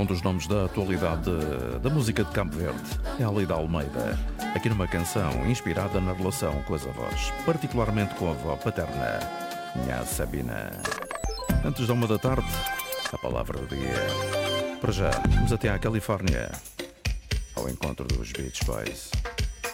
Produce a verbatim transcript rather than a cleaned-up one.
Um dos nomes da atualidade da música de Cabo Verde é a Alida Almeida, aqui numa canção inspirada na relação com as avós, particularmente com a avó paterna, Nha Sabina. Antes da uma da tarde, a palavra do dia. Para já, vamos até à Califórnia, ao encontro dos Beach Boys.